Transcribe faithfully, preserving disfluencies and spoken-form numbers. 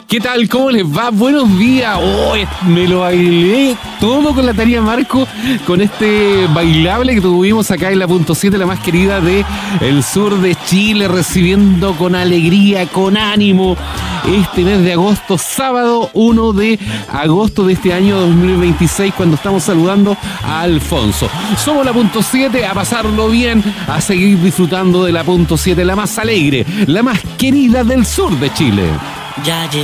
¿Qué tal? ¿Cómo les va? Buenos días. Oh, me lo bailé todo con la Tania Marco, con este bailable que tuvimos acá en la punto siete, la más querida de el sur de Chile, recibiendo con alegría, con ánimo, este mes de agosto, sábado uno de agosto de este año dos mil veintiséis, cuando estamos saludando a Alfonso. Somos la punto siete, a pasarlo bien, a seguir disfrutando de la punto siete, la más alegre, la más querida del sur de Chile. Ya